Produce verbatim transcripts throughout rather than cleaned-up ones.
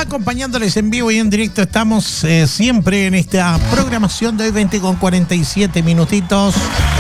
acompañándoles en vivo y en directo. Estamos eh, siempre en esta programación de hoy, veinte con cuarenta y siete minutitos.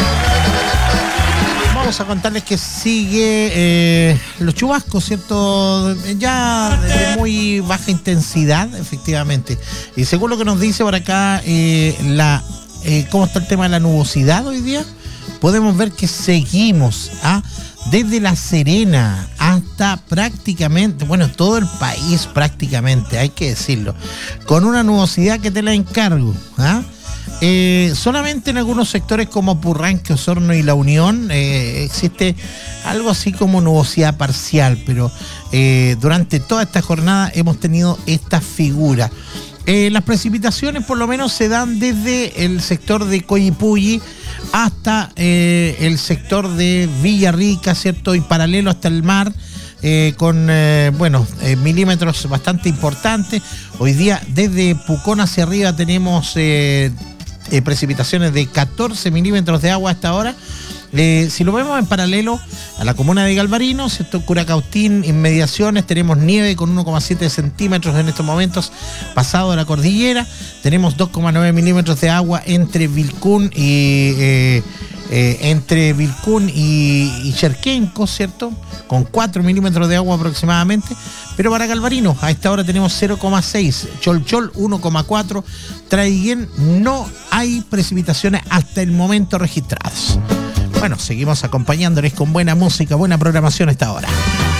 Vamos a contarles que sigue eh, los chubascos, ¿cierto? Ya de muy baja intensidad, efectivamente. Y según lo que nos dice por acá, eh, la eh, cómo está el tema de la nubosidad hoy día, podemos ver que seguimos, ¿ah? Desde La Serena hasta prácticamente, bueno, todo el país prácticamente, hay que decirlo, con una nubosidad que te la encargo, ¿ah? Eh, solamente en algunos sectores como Purranque, Osorno y La Unión eh, existe algo así como nubosidad parcial, pero eh, durante toda esta jornada hemos tenido esta figura. Eh, las precipitaciones por lo menos se dan desde el sector de Coyipulli hasta eh, el sector de Villarrica, ¿cierto? Y paralelo hasta el mar, eh, con, eh, bueno, eh, milímetros bastante importantes. Hoy día desde Pucón hacia arriba tenemos eh, eh, precipitaciones de catorce milímetros de agua a esta hora. Eh, si lo vemos en paralelo a la comuna de Galvarino, ¿cierto? Curacautín, inmediaciones, tenemos nieve con uno coma siete centímetros en estos momentos, pasado de la cordillera. Tenemos dos coma nueve milímetros de agua entre Vilcún y eh, eh, entre Vilcún y, y Cherquenco, ¿cierto? Con cuatro milímetros de agua aproximadamente. Pero para Galvarino, a esta hora tenemos cero coma seis, Cholchol uno coma cuatro, Traiguén no hay precipitaciones hasta el momento registradas. Bueno, seguimos acompañándoles con buena música, buena programación a esta hora.